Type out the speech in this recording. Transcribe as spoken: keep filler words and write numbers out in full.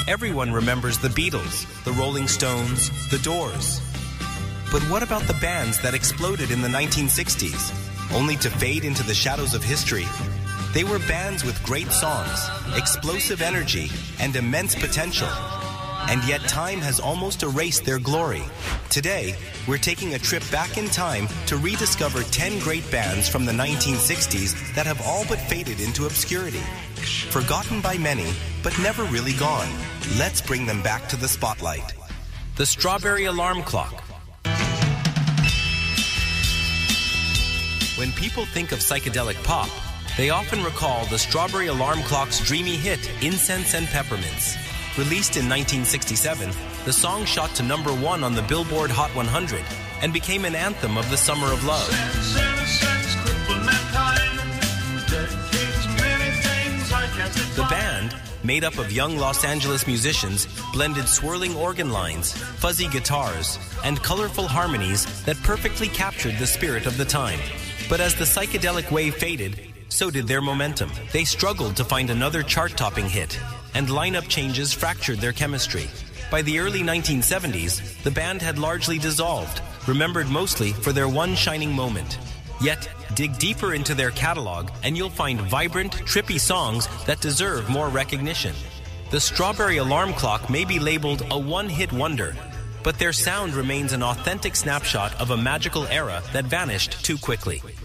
Everyone remembers the Beatles, the Rolling Stones, the Doors. But what about the bands that exploded in the nineteen sixties, only to fade into the shadows of history? They were bands with great songs, explosive energy, and immense potential. And yet time has almost erased their glory. Today, we're taking a trip back in time to rediscover ten great bands from the nineteen sixties that have all but faded into obscurity. Forgotten by many, but never really gone. Let's bring them back to the spotlight. The Strawberry Alarm Clock. When people think of psychedelic pop, they often recall the Strawberry Alarm Clock's dreamy hit, Incense and Peppermints. Released in nineteen sixty-seven, the song shot to number one on the Billboard Hot one hundred and became an anthem of the summer of love. The band, made up of young Los Angeles musicians, blended swirling organ lines, fuzzy guitars, and colorful harmonies that perfectly captured the spirit of the time. But as the psychedelic wave faded, so did their momentum. They struggled to find another chart-topping hit, and lineup changes fractured their chemistry. By the early nineteen seventies, the band had largely dissolved, remembered mostly for their one shining moment. Yet, dig deeper into their catalog and you'll find vibrant, trippy songs that deserve more recognition. The Strawberry Alarm Clock may be labeled a one-hit wonder, but their sound remains an authentic snapshot of a magical era that vanished too quickly.